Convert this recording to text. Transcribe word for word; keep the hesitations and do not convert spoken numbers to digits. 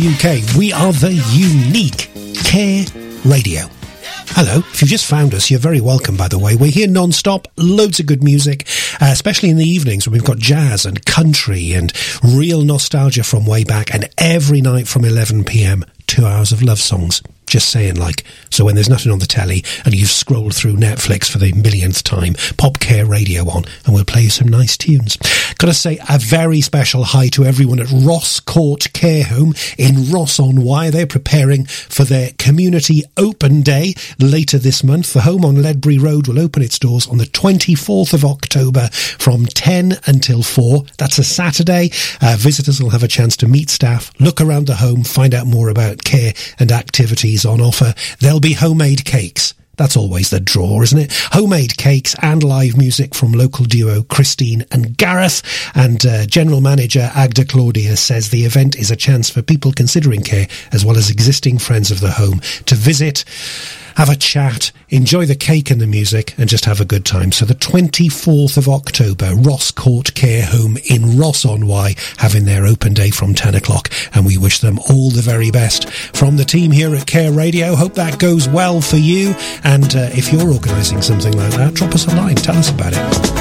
U K. We are the unique Care Radio. Hello, if you've just found us, you're very welcome, by the way. We're here non-stop, loads of good music, uh, especially in the evenings when we've got jazz and country and real nostalgia from way back, and every night from eleven p.m, two hours of love songs. Just saying, like, so when there's nothing on the telly and you've scrolled through Netflix for the millionth time, pop Care Radio on and we'll play you some nice tunes. Gotta say a very special hi to everyone at Ross Court Care Home in Ross-on-Wye. They're preparing for their community open day later this month. The home on Ledbury Road will open its doors on the twenty-fourth of October from ten until four. That's a Saturday. Uh, visitors will have a chance to meet staff, look around the home, find out more about care and activities on offer. There'll be homemade cakes. That's always the draw, isn't it? Homemade cakes and live music from local duo Christine and Gareth. And uh, General Manager Agda Claudia says the event is a chance for people considering care, as well as existing friends of the home, to visit, have a chat, enjoy the cake and the music, and just have a good time. So the twenty-fourth of October, Ross Court Care Home in Ross-on-Wye having their open day from ten o'clock, and we wish them all the very best from the team here at Care Radio. Hope that goes well for you, and uh, if you're organising something like that, drop us a line, tell us about it.